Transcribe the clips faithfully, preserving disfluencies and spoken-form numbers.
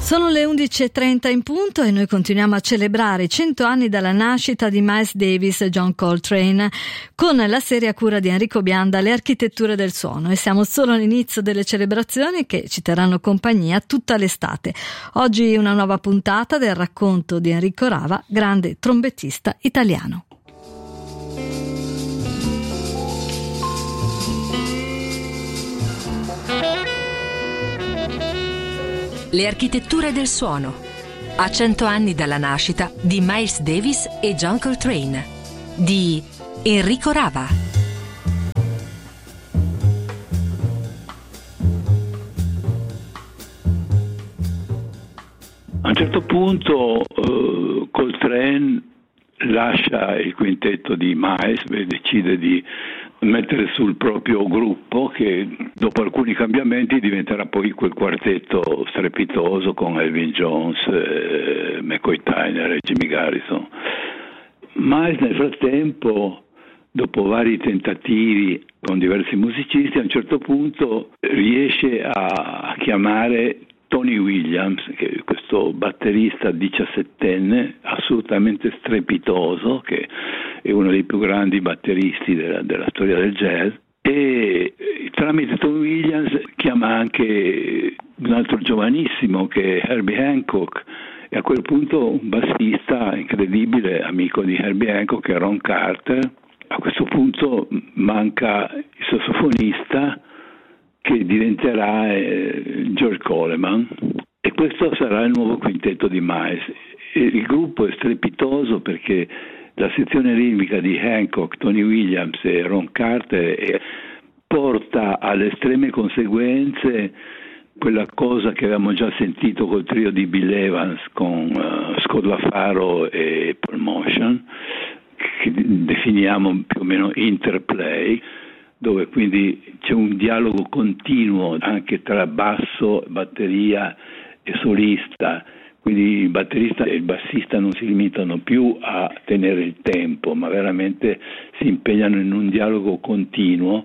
Sono le undici e trenta in punto e noi continuiamo a celebrare i cento anni dalla nascita di Miles Davis e John Coltrane con la serie a cura di Enrico Bianda, Le architetture del suono, e siamo solo all'inizio delle celebrazioni che ci terranno compagnia tutta l'estate. Oggi una nuova puntata del racconto di Enrico Rava, grande trombettista italiano. Le architetture del suono. A cento anni dalla nascita di Miles Davis e John Coltrane di Enrico Rava. A un certo punto uh, Coltrane lascia il quintetto di Miles e decide di mettere sul proprio gruppo, che dopo alcuni cambiamenti diventerà poi quel quartetto strepitoso con Elvin Jones, eh, McCoy Tyner e Jimmy Garrison. Miles nel frattempo, dopo vari tentativi con diversi musicisti, a un certo punto riesce a chiamare Tony Williams, che è questo batterista diciassettenne assolutamente strepitoso, che è uno dei più grandi batteristi della, della storia del jazz, e tramite Tony Williams chiama anche un altro giovanissimo che è Herbie Hancock, e a quel punto un bassista incredibile, amico di Herbie Hancock, che è Ron Carter. A questo punto manca il sassofonista, che diventerà eh, George Coleman, e questo sarà il nuovo quintetto di Miles. E il gruppo è strepitoso perché la sezione ritmica di Hancock, Tony Williams e Ron Carter eh, porta alle estreme conseguenze quella cosa che avevamo già sentito col trio di Bill Evans con uh, Scott LaFaro e Paul Motion, che definiamo più o meno interplay, dove quindi c'è un dialogo continuo anche tra basso, batteria e solista. Quindi il batterista e il bassista non si limitano più a tenere il tempo, ma veramente si impegnano in un dialogo continuo.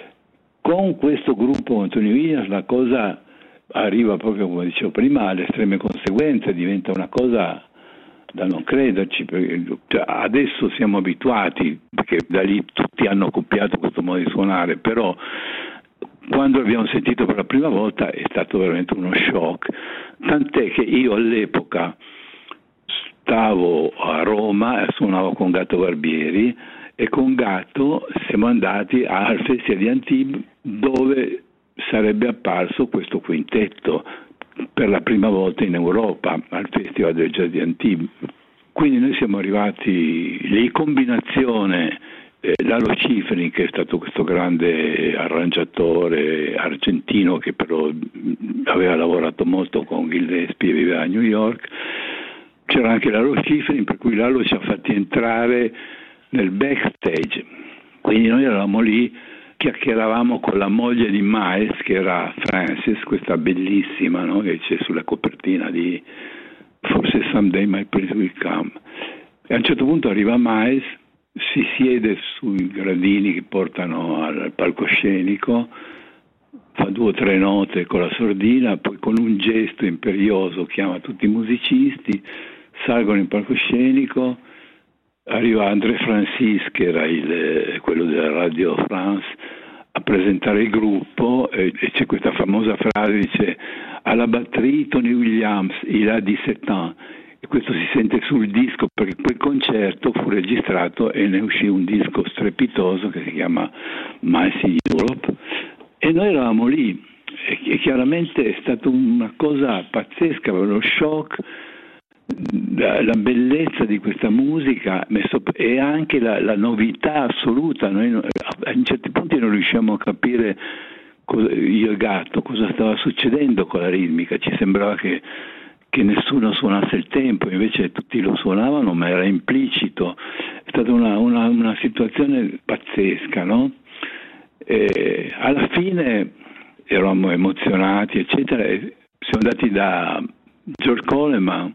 Con questo gruppo, con Tony Williams, la cosa arriva proprio, come dicevo prima, alle estreme conseguenze, diventa una cosa da non crederci, perché cioè, adesso siamo abituati, perché da lì tutti hanno copiato questo modo di suonare, però quando l'abbiamo sentito per la prima volta è stato veramente uno shock, tant'è che io all'epoca stavo a Roma e suonavo con Gatto Barbieri, e con Gatto siamo andati al Festival di Antibes, dove sarebbe apparso questo quintetto per la prima volta in Europa al Festival del Jazz di Antibes. Quindi noi siamo arrivati lì, combinazione eh, Lalo Schifrin, che è stato questo grande arrangiatore argentino che però aveva lavorato molto con Gillespie e viveva a New York. C'era anche Lalo Schifrin, per cui Lalo ci ha fatti entrare nel backstage, quindi noi eravamo lì, chiacchieravamo con la moglie di Miles, che era Frances, questa bellissima, no? Che c'è sulla copertina di forse Someday My Prince Will Come. E a un certo punto arriva Miles, si siede sui gradini che portano al palcoscenico, fa due o tre note con la sordina, poi con un gesto imperioso chiama tutti i musicisti, salgono in palcoscenico, arriva André Francis, che era il, quello della Radio France, a presentare il gruppo, e, e c'è questa famosa frase, dice: alla batteria Tony Williams, il a diciassette ans, e questo si sente sul disco, perché quel concerto fu registrato e ne uscì un disco strepitoso che si chiama Miles in Europe, e noi eravamo lì, e, e chiaramente è stata una cosa pazzesca, lo shock, la bellezza di questa musica e anche la, la novità assoluta. Noi a certi punti non riusciamo a capire cosa, io e Gatto, cosa stava succedendo con la ritmica. Ci sembrava che, che nessuno suonasse il tempo, invece tutti lo suonavano, ma era implicito. È stata una, una, una situazione pazzesca, no? E alla fine eravamo emozionati, eccetera, e siamo andati da George Coleman,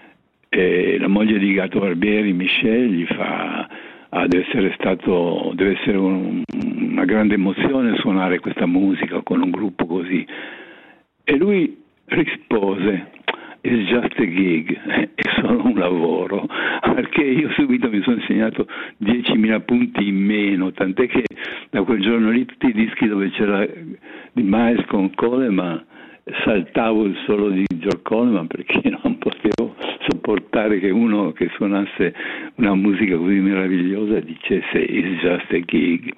e la moglie di Gatto Barbieri, Michelle, gli fa: ah, deve essere stato deve essere un, una grande emozione suonare questa musica con un gruppo così. E lui rispose: It's just a gig, è solo un lavoro, perché io subito mi sono segnato diecimila punti in meno, tant'è che da quel giorno lì tutti i dischi dove c'era di Miles con Coleman saltavo il solo di George Coleman, perché non potevo sopportare che uno che suonasse una musica così meravigliosa dicesse it's just a gig.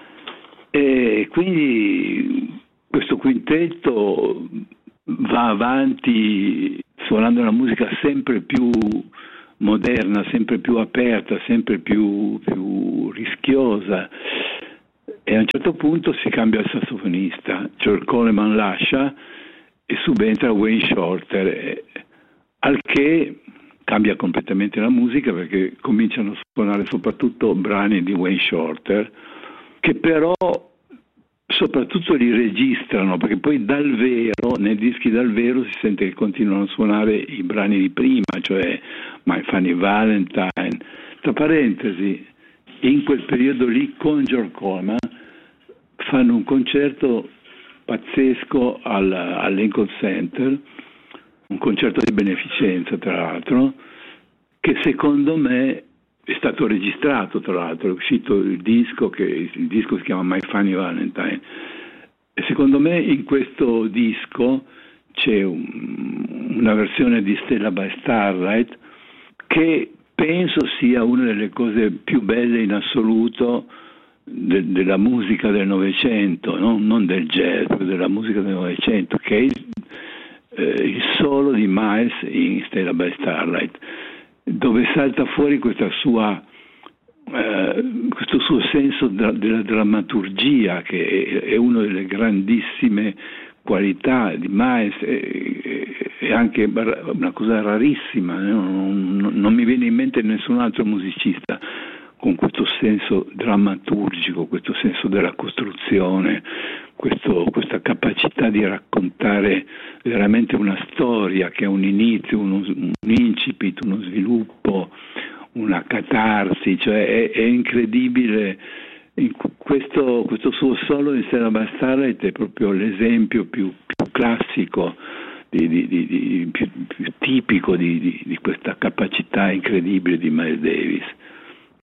E quindi questo quintetto va avanti suonando una musica sempre più moderna, sempre più aperta, sempre più, più rischiosa, e a un certo punto si cambia il sassofonista, George Coleman lascia e subentra Wayne Shorter, al che cambia completamente la musica, perché cominciano a suonare soprattutto brani di Wayne Shorter, che però soprattutto li registrano, perché poi dal vero, nei dischi dal vero si sente che continuano a suonare i brani di prima, cioè My Funny Valentine. Tra parentesi, in quel periodo lì con George Coleman fanno un concerto pazzesco al, al Lincoln Center, un concerto di beneficenza tra l'altro, che secondo me è stato registrato, tra l'altro è uscito il disco, che il disco si chiama My Funny Valentine, e secondo me in questo disco c'è un, una versione di Stella by Starlight che penso sia una delle cose più belle in assoluto de, della musica del Novecento, no? Non del jazz, ma della musica del Novecento, che è il, eh, il solo di Miles in Stella by Starlight, dove salta fuori questa sua, eh, questo suo senso da, della drammaturgia, che è, è una delle grandissime qualità di Miles, è anche una cosa rarissima, non, non, non mi viene in mente nessun altro musicista con questo senso drammaturgico, questo senso della costruzione, questo, questa capacità di raccontare veramente una storia che ha un inizio, uno, un incipit, uno sviluppo, una catarsi, cioè è, è incredibile. In questo, questo suo solo in Stella by Starlight è proprio l'esempio più, più classico, di, di, di, di, più, più tipico di, di, di questa capacità incredibile di Miles Davis.